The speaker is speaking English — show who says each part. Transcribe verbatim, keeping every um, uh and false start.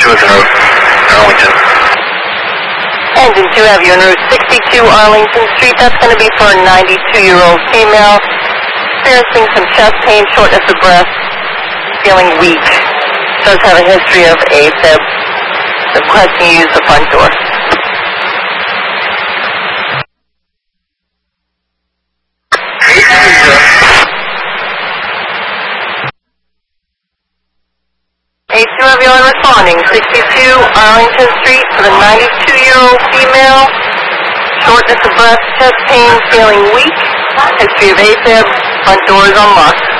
Speaker 1: sixty-two is en route, Arlington.
Speaker 2: Engine two, have you en route sixty-two Arlington Street. That's going to be for a ninety-two-year-old female, experiencing some chest pain, shortness of breath, feeling weak. Does have a history of AFib. Requesting you use the front door. A two of you are responding. sixty-two Arlington Street for the ninety-two-year-old female. Shortness of breath, chest pain, feeling weak. History of AFib. Front door is unlocked.